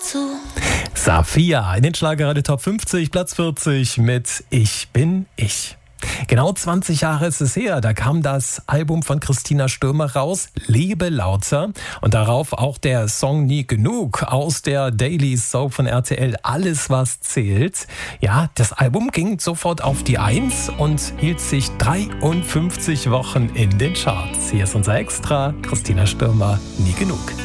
zu. Safia in den Schlagerradio Top 50, Platz 40 mit Ich bin ich. Genau 20 Jahre ist es her, da kam das Album von Christina Stürmer raus, Lebe lauter, und darauf auch der Song Nie genug aus der Daily Soap von RTL, Alles was zählt. Ja, das Album ging sofort auf die 1 und hielt sich 53 Wochen in den Charts. Hier ist unser Extra, Christina Stürmer, Nie genug.